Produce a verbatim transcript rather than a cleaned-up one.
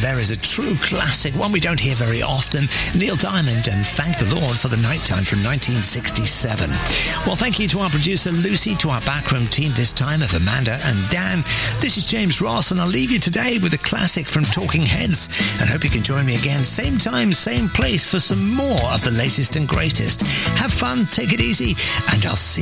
there is a true classic, one we don't hear very often. Neil Diamond and Thank the Lord for the Nighttime from nineteen sixty-seven. Well, thank you to our producer Lucy, to our backroom team this time of Amanda and Dan. This is James Ross, and I'll leave you today with a classic from Talking Heads, and hope you can join me again, same time, same place, for some more of the latest and greatest. Have fun, take it easy, and I'll see